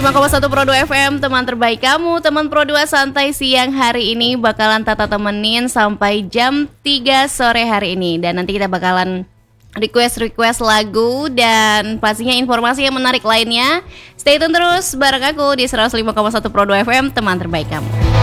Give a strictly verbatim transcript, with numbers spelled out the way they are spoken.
lima koma satu Pro dua F M, teman terbaik kamu. Teman Pro dua santai siang hari ini bakalan Tata temenin sampai jam tiga sore hari ini. Dan nanti kita bakalan request-request lagu dan pastinya informasi yang menarik lainnya. Stay tune terus bareng aku di seratus lima koma satu Pro dua F M, teman terbaik kamu.